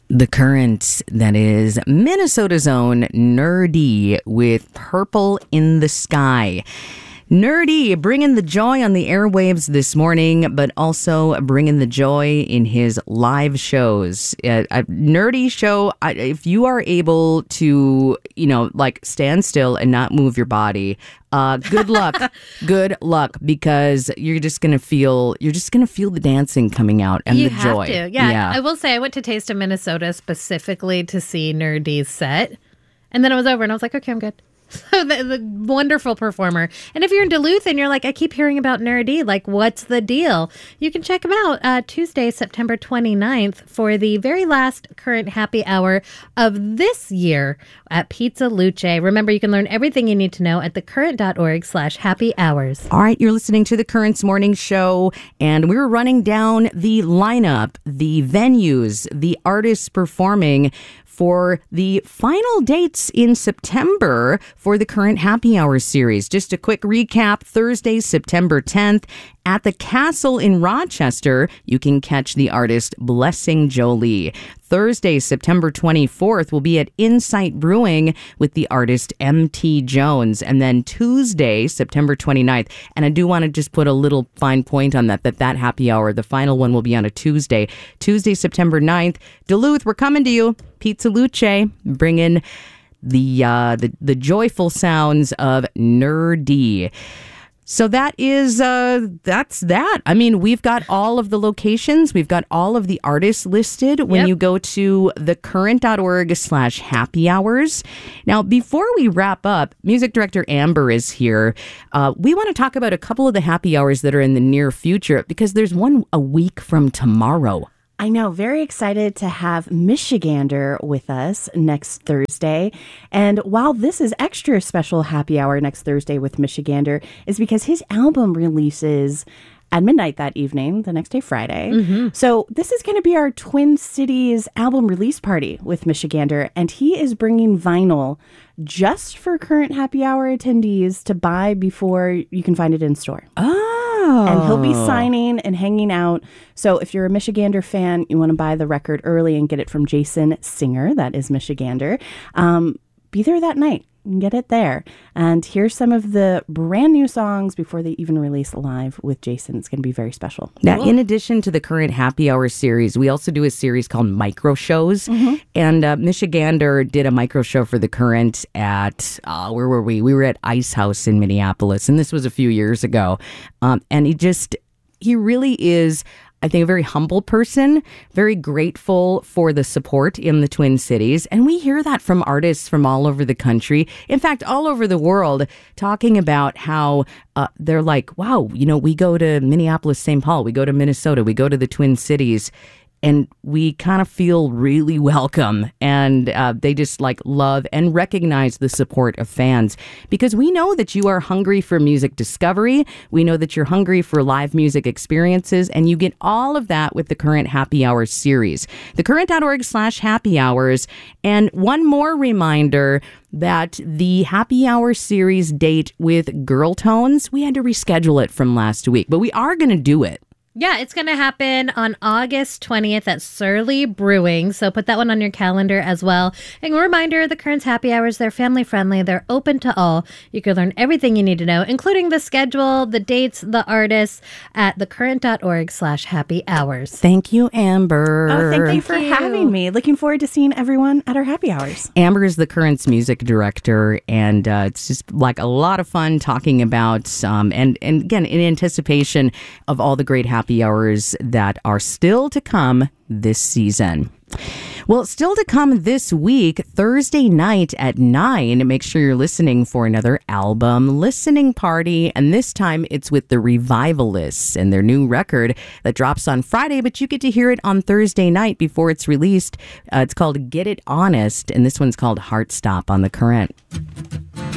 The Current, that is Minnesota's own Nerdy with Purple in the Sky. Nerdy bringing the joy on the airwaves this morning, but also bringing the joy in his live shows. A Nerdy show, if you are able to, stand still and not move your body, good luck. Good luck, because you're just gonna feel the dancing coming out and the joy. You have to. Yeah. I will say I went to Taste of Minnesota specifically to see Nerdy's set, and then it was over, and I was like, okay, I'm good. So the wonderful performer. And if you're in Duluth and you're like, I keep hearing about Nerdy, like, what's the deal? You can check him out Tuesday, September 29th for the very last Current happy hour of this year at Pizza Luce. Remember, you can learn everything you need to know at thecurrent.org/happy hours. All right, you're listening to the Current's Morning Show, and we're running down the lineup, the venues, the artists performing for the final dates in September for the Current Happy Hour series. Just a quick recap: Thursday, September 10th, at the Castle in Rochester, you can catch the artist Blessing Jolie. Thursday, September 24th, will be at Insight Brewing with the artist M.T. Jones. And then Tuesday, September 29th, and I do want to just put a little fine point on that happy hour, the final one will be on a Tuesday. Tuesday, September 9th, Duluth, we're coming to you. Pizza Luce, bringing the joyful sounds of Nerdy. So that is, that's that. I mean, we've got all of the locations. We've got all of the artists listed when you go to thecurrent.org/happy hours. Now, before we wrap up, music director Amber is here. We want to talk about a couple of the happy hours that are in the near future, because there's one a week from tomorrow. I know, very excited to have Michigander with us next Thursday. And while this is extra special happy hour next Thursday with Michigander, is because his album releases at midnight that evening, the next day, Friday. Mm-hmm. So this is going to be our Twin Cities album release party with Michigander, and he is bringing vinyl just for Current Happy Hour attendees to buy before you can find it in store. And he'll be signing and hanging out. So if you're a Michigander fan, you want to buy the record early and get it from Jason Singer, that is Michigander, be there that night and get it there. And here's some of the brand new songs before they even release live with Jason. It's going to be very special. Now, in addition to the Current Happy Hour series, we also do a series called Micro Shows. Mm-hmm. And Michigander did a micro show for the Current at, where were we? We were at Ice House in Minneapolis. And this was a few years ago. And he really is, I think, a very humble person, very grateful for the support in the Twin Cities. And we hear that from artists from all over the country, in fact, all over the world, talking about how they're like, wow, we go to Minneapolis, St. Paul, we go to Minnesota, we go to the Twin Cities, and we kind of feel really welcome. And they just love and recognize the support of fans, because we know that you are hungry for music discovery. We know that you're hungry for live music experiences, and you get all of that with the Current Happy Hour series. Thecurrent.org/happy hours. And one more reminder that the Happy Hour series date with Girl Tones, we had to reschedule it from last week, but we are going to do it. Yeah, it's going to happen on August 20th at Surly Brewing. So put that one on your calendar as well. And a reminder, the Current's Happy Hours, they're family friendly. They're open to all. You can learn everything you need to know, including the schedule, the dates, the artists at thecurrent.org/happy hours. Thank you, Amber. Oh, thank you for having me. Looking forward to seeing everyone at our happy hours. Amber is the Current's music director, and it's just a lot of fun talking about, and again, in anticipation of all the great happy hours that are still to come this season. Well, still to come this week, Thursday night at 9, make sure you're listening for another album listening party. And this time it's with the Revivalists and their new record that drops on Friday, but you get to hear it on Thursday night before it's released. It's called Get It Honest, and this one's called Heart Stop on The Current.